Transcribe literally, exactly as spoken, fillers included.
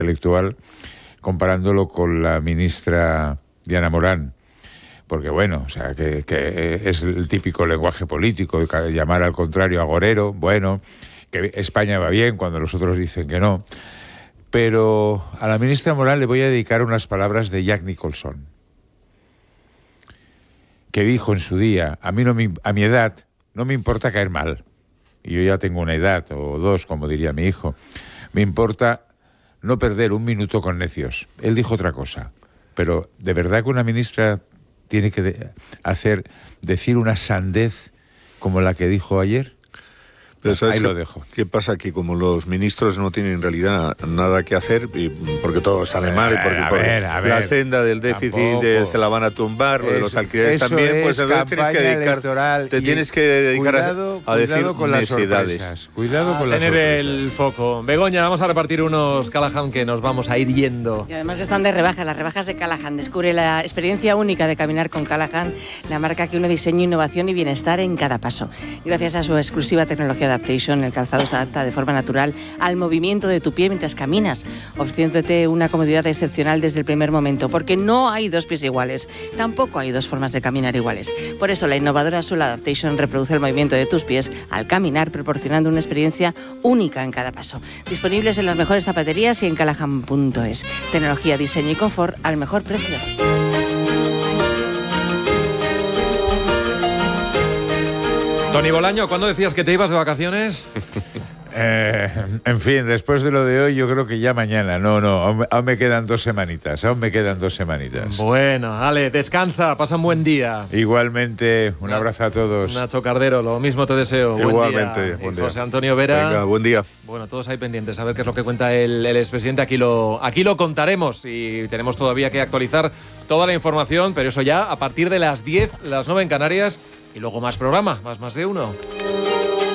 intelectual comparándolo con la ministra Diana Morán. Porque bueno, o sea, que, que es el típico lenguaje político, llamar al contrario agorero, bueno, que España va bien cuando los otros dicen que no. Pero a la ministra Morán le voy a dedicar unas palabras de Jack Nicholson, que dijo en su día: a mí no me, a mi edad no me importa caer mal, y yo ya tengo una edad, o dos, como diría mi hijo, me importa no perder un minuto con necios. Él dijo otra cosa, pero ¿de verdad que una ministra tiene que de hacer, decir una sandez como la que dijo ayer? Pero ¿sabes Ahí qué, lo dejo. ¿Qué pasa? Que como los ministros no tienen en realidad nada que hacer, y porque todo sale mal, y porque, a porque ver, a ver, la senda del déficit de, se la van a tumbar, lo de los alquileres también, pues entonces tienes que dedicar, te tienes que dedicar cuidado, a, a decir cuidado con las necedades. sorpresas. Cuidado a con las tener sorpresas. el foco. Begoña, vamos a repartir unos Callahan que nos vamos a ir yendo. Y además están de rebajas, las rebajas de Callahan. Descubre la experiencia única de caminar con Callahan, la marca que une diseño, innovación y bienestar en cada paso. Gracias a su exclusiva tecnología Adaptation, el calzado se adapta de forma natural al movimiento de tu pie mientras caminas, ofreciéndote una comodidad excepcional desde el primer momento, porque no hay dos pies iguales, tampoco hay dos formas de caminar iguales. Por eso la innovadora Sole Adaptation reproduce el movimiento de tus pies al caminar, proporcionando una experiencia única en cada paso. Disponibles en las mejores zapaterías y en callahan punto es. Tecnología, diseño y confort al mejor precio. Tony Bolaño, ¿cuándo decías que te ibas de vacaciones? Eh, en fin, después de lo de hoy, yo creo que ya mañana. No, no, aún, aún me quedan dos semanitas. Aún me quedan dos semanitas. Bueno, Ale, descansa, pasa un buen día. Igualmente, un abrazo a todos. Nacho Cardero, lo mismo te deseo. Igualmente, buen día. buen Y día. José Antonio Vera. Venga, buen día. Bueno, todos ahí pendientes a ver qué es lo que cuenta el, el expresidente. Aquí lo, aquí lo contaremos y tenemos todavía que actualizar toda la información, pero eso ya a partir de las diez, las nueve en Canarias, y luego más programa, más más de uno.